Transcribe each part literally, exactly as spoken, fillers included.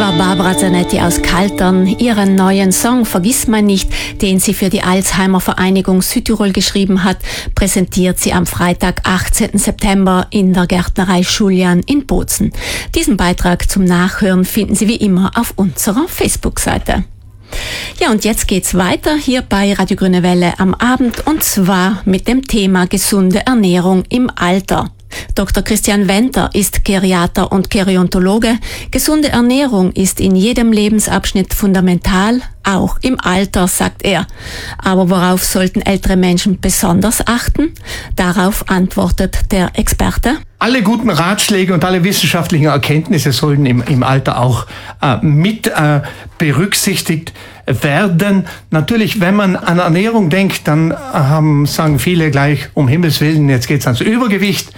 war Barbara Zanetti aus Kaltern. Ihren neuen Song Vergiss mein nicht, den sie für die Alzheimer-Vereinigung Südtirol geschrieben hat, präsentiert sie am Freitag, achtzehnten September in der Gärtnerei Schuljan in Bozen. Diesen Beitrag zum Nachhören finden Sie wie immer auf unserer Facebook-Seite. Ja, und jetzt geht's weiter hier bei Radio Grüne Welle am Abend, und zwar mit dem Thema gesunde Ernährung im Alter. Doktor Christian Wenter ist Geriater und Gerontologe. Gesunde Ernährung ist in jedem Lebensabschnitt fundamental, auch im Alter, sagt er. Aber worauf sollten ältere Menschen besonders achten? Darauf antwortet der Experte. Alle guten Ratschläge und alle wissenschaftlichen Erkenntnisse sollten im, im Alter auch äh, mit äh, berücksichtigt werden. Natürlich, wenn man an Ernährung denkt, dann haben, sagen viele gleich, um Himmels Willen, jetzt geht's ans Übergewicht.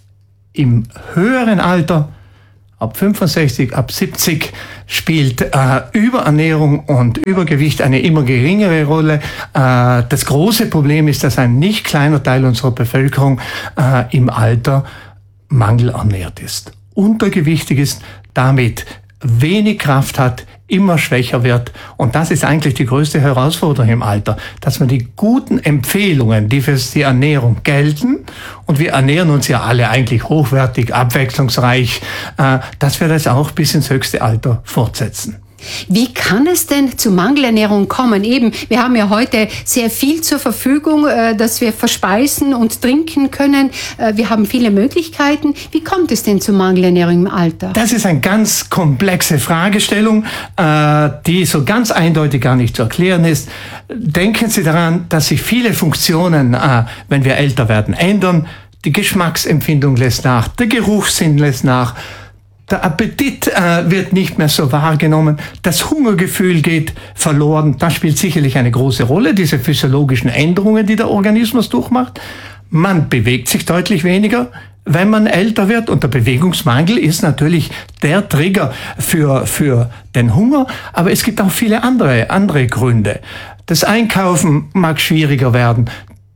Im höheren Alter, ab fünfundsechzig, ab siebzig, spielt äh, Überernährung und Übergewicht eine immer geringere Rolle. Äh, das große Problem ist, dass ein nicht kleiner Teil unserer Bevölkerung äh, im Alter mangelernährt ist, untergewichtig ist, damit wenig Kraft hat, immer schwächer wird. Und das ist eigentlich die größte Herausforderung im Alter, dass man die guten Empfehlungen, die für die Ernährung gelten, und wir ernähren uns ja alle eigentlich hochwertig, abwechslungsreich, äh, dass wir das auch bis ins höchste Alter fortsetzen. Wie kann es denn zu Mangelernährung kommen? Eben, wir haben ja heute sehr viel zur Verfügung, äh, dass wir verspeisen und trinken können. Äh, wir haben viele Möglichkeiten. Wie kommt es denn zu Mangelernährung im Alter? Das ist eine ganz komplexe Fragestellung, äh, die so ganz eindeutig gar nicht zu erklären ist. Denken Sie daran, dass sich viele Funktionen, äh, wenn wir älter werden, ändern. Die Geschmacksempfindung lässt nach, der Geruchssinn lässt nach. Der Appetit äh, wird nicht mehr so wahrgenommen, das Hungergefühl geht verloren. Das spielt sicherlich eine große Rolle, diese physiologischen Änderungen, die der Organismus durchmacht. Man bewegt sich deutlich weniger, wenn man älter wird, und der Bewegungsmangel ist natürlich der Trigger für, für den Hunger, aber es gibt auch viele andere, andere Gründe. Das Einkaufen mag schwieriger werden,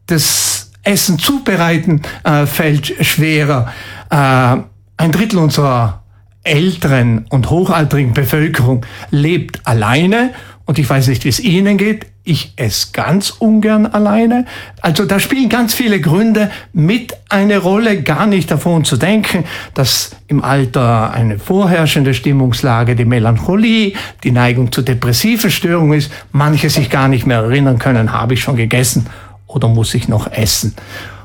das Essen zubereiten äh, fällt schwerer. Äh, ein Drittel unserer älteren und hochaltrigen Bevölkerung lebt alleine, und ich weiß nicht, wie es Ihnen geht. Ich esse ganz ungern alleine. Also da spielen ganz viele Gründe mit eine Rolle, gar nicht davon zu denken, dass im Alter eine vorherrschende Stimmungslage, die Melancholie, die Neigung zu depressiven Störungen ist, manche sich gar nicht mehr erinnern können, habe ich schon gegessen oder muss ich noch essen.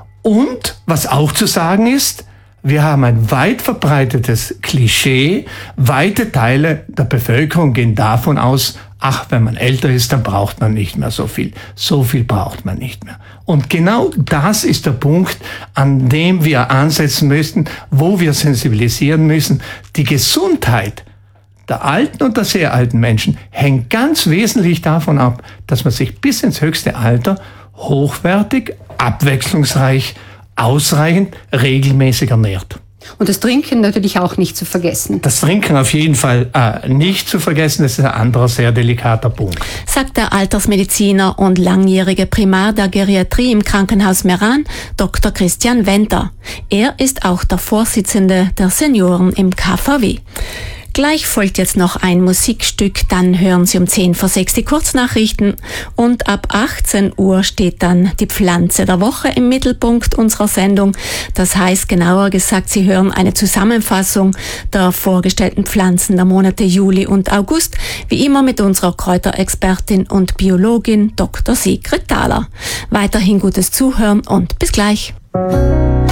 Und was auch zu sagen ist, wir haben ein weit verbreitetes Klischee. Weite Teile der Bevölkerung gehen davon aus, ach, wenn man älter ist, dann braucht man nicht mehr so viel. So viel braucht man nicht mehr. Und genau das ist der Punkt, an dem wir ansetzen müssen, wo wir sensibilisieren müssen. Die Gesundheit der alten und der sehr alten Menschen hängt ganz wesentlich davon ab, dass man sich bis ins höchste Alter hochwertig, abwechslungsreich, ausreichend, regelmäßig ernährt. Und das Trinken natürlich auch nicht zu vergessen. Das Trinken auf jeden Fall äh, nicht zu vergessen, das ist ein anderer sehr delikater Punkt. Sagt der Altersmediziner und langjährige Primar der Geriatrie im Krankenhaus Meran, Doktor Christian Wenter. Er ist auch der Vorsitzende der Senioren im K V W. Gleich folgt jetzt noch ein Musikstück, dann hören Sie um zehn vor sechs die Kurznachrichten, und ab achtzehn Uhr steht dann die Pflanze der Woche im Mittelpunkt unserer Sendung. Das heißt, genauer gesagt, Sie hören eine Zusammenfassung der vorgestellten Pflanzen der Monate Juli und August, wie immer mit unserer Kräuterexpertin und Biologin Doktor Sigrid Thaler. Weiterhin gutes Zuhören und bis gleich.